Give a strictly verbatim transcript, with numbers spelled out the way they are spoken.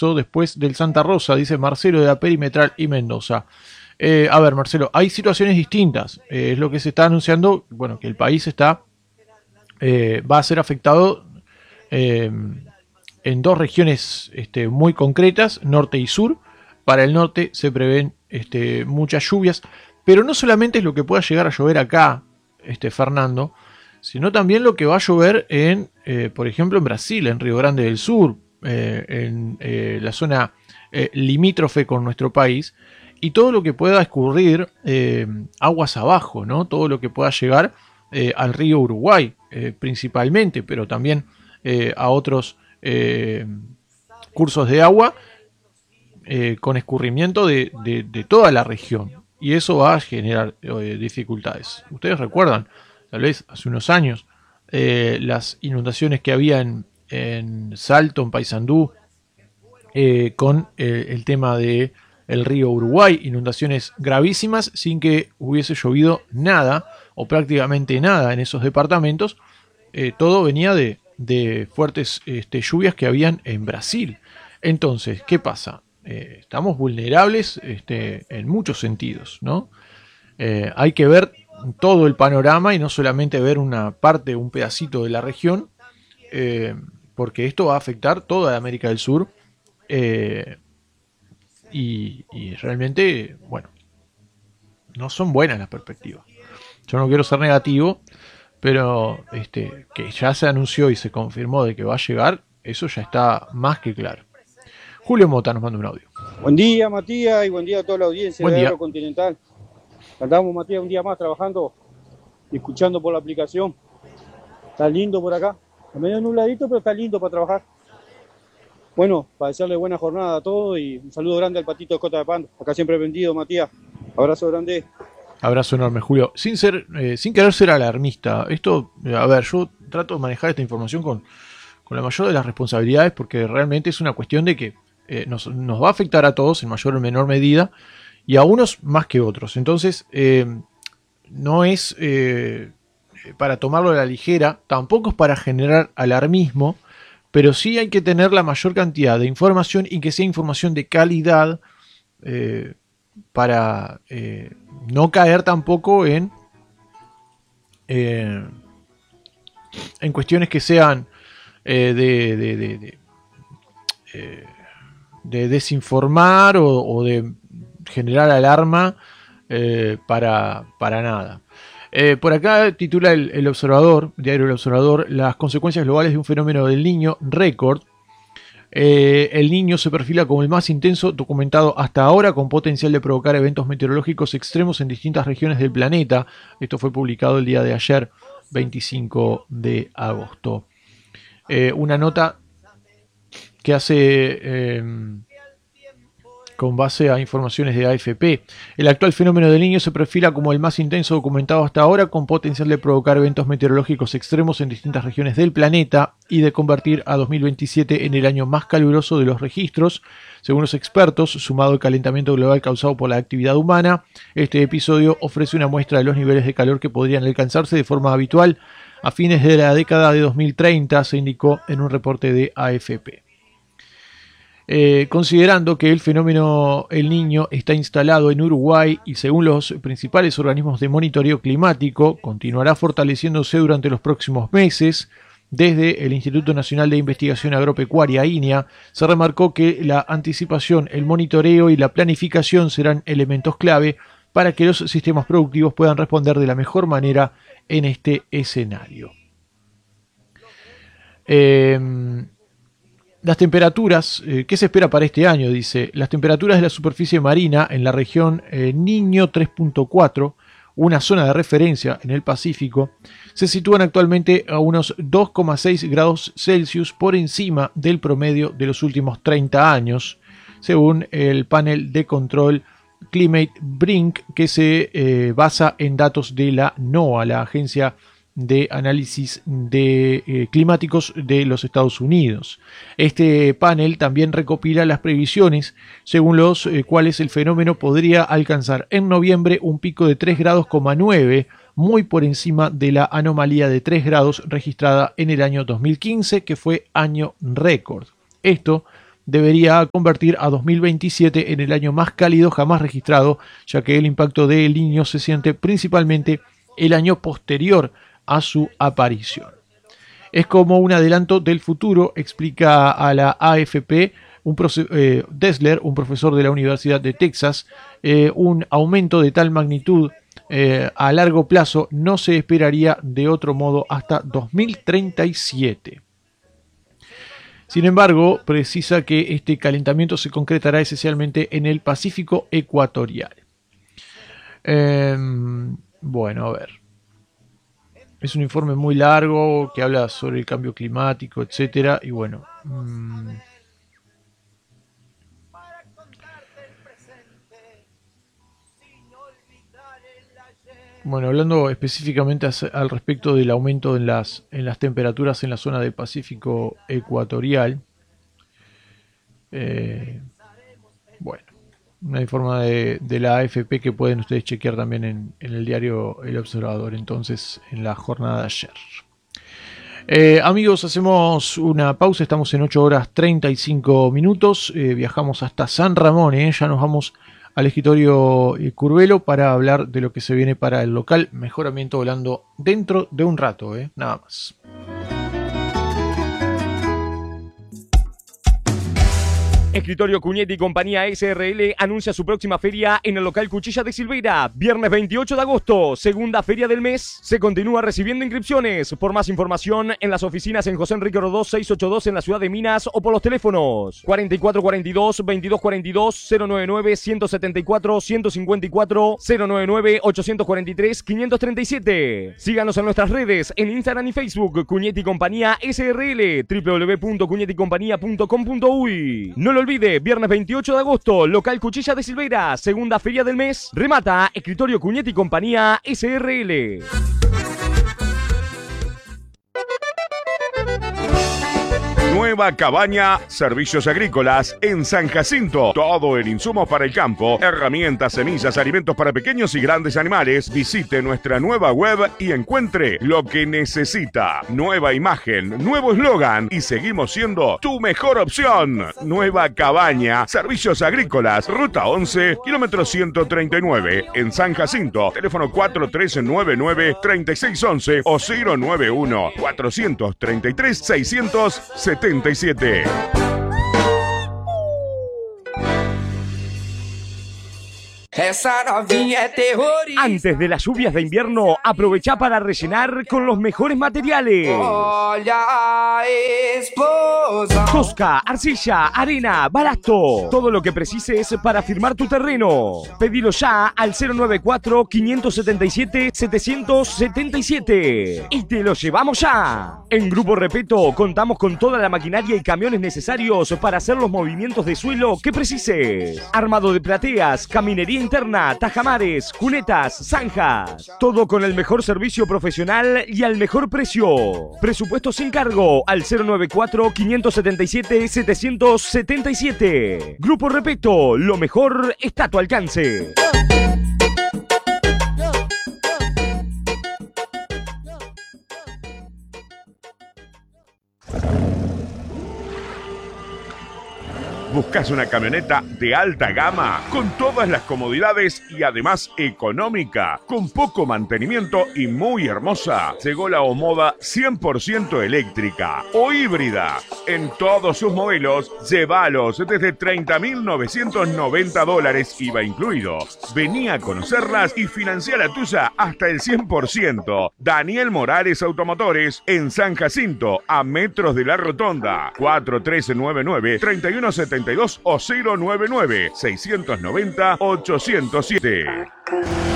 marzo, después del Santa Rosa, dice Marcelo de la Perimetral y Mendoza. Eh, a ver, Marcelo, hay situaciones distintas. Eh, es lo que se está anunciando, bueno, que el país está eh, va a ser afectado eh, en dos regiones este, muy concretas, norte y sur. Para el norte se prevén este, muchas lluvias, pero no solamente es lo que pueda llegar a llover acá, este, Fernando, sino también lo que va a llover en, eh, por ejemplo, en Brasil, en Río Grande del Sur, eh, en eh, la zona eh, limítrofe con nuestro país, y todo lo que pueda escurrir eh, aguas abajo, ¿no? Todo lo que pueda llegar eh, al río Uruguay, eh, principalmente, pero también eh, a otros eh, cursos de agua eh, con escurrimiento de, de, de toda la región. Y eso va a generar eh, dificultades. Ustedes recuerdan, tal vez hace unos años, eh, las inundaciones que había en, en Salto, en Paysandú, eh, con eh, el tema de el río Uruguay, inundaciones gravísimas sin que hubiese llovido nada o prácticamente nada en esos departamentos. Eh, todo venía de, de fuertes este, lluvias que habían en Brasil. Entonces, ¿qué pasa? Eh, estamos vulnerables este, en muchos sentidos, ¿no? Eh, hay que ver todo el panorama y no solamente ver una parte, un pedacito de la región, eh, porque esto va a afectar toda América del Sur. Eh, y, y realmente, bueno, no son buenas las perspectivas. Yo no quiero ser negativo, pero este, que ya se anunció y se confirmó de que va a llegar, eso ya está más que claro. Julio Mota nos manda un audio. Buen día, Matías, y buen día a toda la audiencia Buen de día. Aerocontinental. Andamos, Matías, un día más trabajando y escuchando por la aplicación. Está lindo por acá. Está medio nubladito, pero está lindo para trabajar. Bueno, para desearle buena jornada a todos y un saludo grande al Patito de Cota de Pando. Acá siempre vendido, Matías. Abrazo grande. Abrazo enorme, Julio. Sin ser, eh, sin querer ser alarmista, esto, eh, a ver, yo trato de manejar esta información con, con la mayor de las responsabilidades porque realmente es una cuestión de que eh, nos, nos va a afectar a todos en mayor o menor medida y a unos más que otros. Entonces, eh, no es eh, para tomarlo a la ligera, tampoco es para generar alarmismo, pero sí hay que tener la mayor cantidad de información y que sea información de calidad eh, para eh, no caer tampoco en eh, en cuestiones que sean eh, de, de, de, de, eh, de desinformar o, o de generar alarma eh, para, para nada. Eh, por acá titula el, el Observador, diario El Observador, las consecuencias globales de un fenómeno del Niño récord. Eh, el Niño se perfila como el más intenso documentado hasta ahora, con potencial de provocar eventos meteorológicos extremos en distintas regiones del planeta. Esto fue publicado el día de ayer, veinticinco de agosto. Eh, una nota que hace eh, con base a informaciones de A F P. El actual fenómeno del Niño se perfila como el más intenso documentado hasta ahora, con potencial de provocar eventos meteorológicos extremos en distintas regiones del planeta y de convertir a dos mil veintisiete en el año más caluroso de los registros. Según los expertos, sumado al calentamiento global causado por la actividad humana, este episodio ofrece una muestra de los niveles de calor que podrían alcanzarse de forma habitual a fines de la década de dos mil treinta, se indicó en un reporte de A F P. Eh, considerando que el fenómeno El Niño está instalado en Uruguay y según los principales organismos de monitoreo climático continuará fortaleciéndose durante los próximos meses, desde el Instituto Nacional de Investigación Agropecuaria, INIA, se remarcó que la anticipación, el monitoreo y la planificación serán elementos clave para que los sistemas productivos puedan responder de la mejor manera en este escenario. Eh, Las temperaturas, eh, ¿qué se espera para este año? Dice, las temperaturas de la superficie marina en la región eh, Niño tres punto cuatro, una zona de referencia en el Pacífico, se sitúan actualmente a unos dos coma seis grados Celsius por encima del promedio de los últimos treinta años, según el panel de control Climate Brink, que se eh, basa en datos de la NOAA, la Agencia de Análisis de, eh, Climáticos de los Estados Unidos. Este panel también recopila las previsiones según los eh, cuales el fenómeno podría alcanzar en noviembre un pico de tres grados coma nueve, muy por encima de la anomalía de tres grados registrada en el año dos mil quince, que fue año récord. Esto debería convertir a dos mil veintisiete en el año más cálido jamás registrado, ya que el impacto de El Niño se siente principalmente el año posterior a su aparición. Es como un adelanto del futuro, explica a la A F P un eh, Dessler, un profesor de la Universidad de Texas. Eh, un aumento de tal magnitud eh, a largo plazo no se esperaría de otro modo hasta dos mil treinta y siete. Sin embargo, precisa que este calentamiento se concretará esencialmente en el Pacífico ecuatorial. Eh, bueno, a ver. Es un informe muy largo que habla sobre el cambio climático, etcétera. Y bueno. Mmm, Bueno, hablando específicamente al respecto del aumento en las, en las temperaturas en la zona del Pacífico ecuatorial. Eh, bueno, una informa de, de la A F P que pueden ustedes chequear también en, en el diario El Observador, entonces, en la jornada de ayer. Eh, amigos, hacemos una pausa, estamos en ocho horas treinta y cinco minutos, eh, viajamos hasta San Ramón, eh, ya nos vamos al escritorio Curvelo para hablar de lo que se viene para el local Mejoramiento Volando dentro de un rato, eh, nada más. Escritorio Cuñetti y Compañía S R L anuncia su próxima feria en el local Cuchilla de Silveira, viernes veintiocho de agosto, segunda feria del mes. Se continúa recibiendo inscripciones. Por más información, en las oficinas en José Enrique Rodó seiscientos ochenta y dos en la ciudad de Minas o por los teléfonos cuarenta y cuatro cuarenta y dos, veintidós cuarenta y dos, cero noventa y nueve, ciento setenta y cuatro, ciento cincuenta y cuatro, cero noventa y nueve, ochocientos cuarenta y tres, quinientos treinta y siete. Síganos en nuestras redes, en Instagram y Facebook, Cuñetti y Compañía S R L, w w w punto cuñetti compañía punto com punto uy. No lo olvide, viernes veintiocho de agosto, local Cuchilla de Silveira, segunda feria del mes, remata Escritorio Cuñetti y Compañía S R L. Nueva Cabaña, servicios agrícolas en San Jacinto. Todo el insumo para el campo, herramientas, semillas, alimentos para pequeños y grandes animales. Visite nuestra nueva web y encuentre lo que necesita. Nueva imagen, nuevo eslogan y seguimos siendo tu mejor opción. Nueva Cabaña, servicios agrícolas, ruta once, kilómetro ciento treinta y nueve, en San Jacinto. Teléfono cuatro tres nueve nueve, tres seis once o cero nueve uno, cuatrocientos treinta y tres, seiscientos setenta y siete. Esa novinha é terrorista. Antes de las lluvias de invierno, aprovecha para rellenar con los mejores materiales. Olha a explosão. Tosca, arcilla, arena, balasto. Todo lo que precises para firmar tu terreno. Pedilo ya al cero noventa y cuatro, quinientos setenta y siete, setecientos setenta y siete. Y te lo llevamos ya. En Grupo Repeto contamos con toda la maquinaria y camiones necesarios para hacer los movimientos de suelo que precises. Armado de plateas, caminería interna, tajamares, cunetas, zanjas. Todo con el mejor servicio profesional y al mejor precio. Presupuesto sin cargo al cero noventa y cuatro, quinientos setenta y siete, setecientos setenta y siete. Grupo Repeto, lo mejor está a tu alcance. ¿Buscas una camioneta de alta gama con todas las comodidades y además económica, con poco mantenimiento y muy hermosa? Llegó la Omoda cien por ciento eléctrica o híbrida. En todos sus modelos, llévalos desde treinta mil novecientos noventa dólares, I V A incluido. Vení a conocerlas y financia la tuya hasta el cien por ciento. Daniel Morales Automotores en San Jacinto, a metros de la Rotonda. cuatro tres nueve nueve, tres uno siete dos o cero nueve nueve, seiscientos noventa, ochocientos siete.